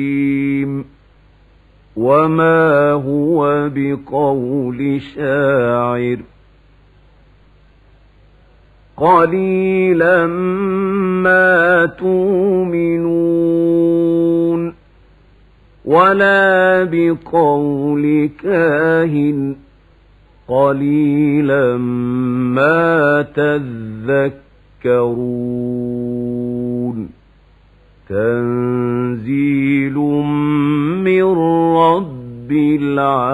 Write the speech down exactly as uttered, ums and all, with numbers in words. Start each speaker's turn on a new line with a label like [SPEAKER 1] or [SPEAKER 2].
[SPEAKER 1] وما هو بقول شاعر قليلا ما تؤمنون ولا بقول كاهن قليلا ما تذكرون تنزيل من رب العالمين